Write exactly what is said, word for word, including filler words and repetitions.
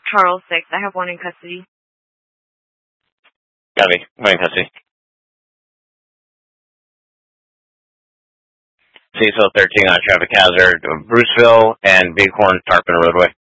Charles six. I have one in custody. Copy. One in custody. Cecil thirteen on traffic hazard, Bruceville and Bighorn Tarpon roadway.